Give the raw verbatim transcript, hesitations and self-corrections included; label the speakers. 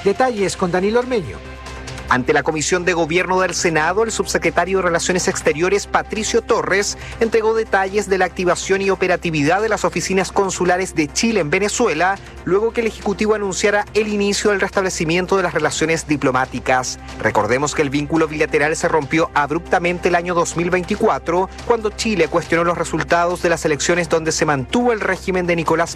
Speaker 1: Detalles con Danilo Ormeño.
Speaker 2: Ante la Comisión de Gobierno del Senado, el subsecretario de Relaciones Exteriores, Patricio Torres, entregó detalles de la activación y operatividad de las oficinas consulares de Chile en Venezuela, luego que el Ejecutivo anunciara el inicio del restablecimiento de las relaciones diplomáticas. Recordemos que el vínculo bilateral se rompió abruptamente el año dos mil veinticuatro, cuando Chile cuestionó los resultados de las elecciones donde se mantuvo el régimen de Nicolás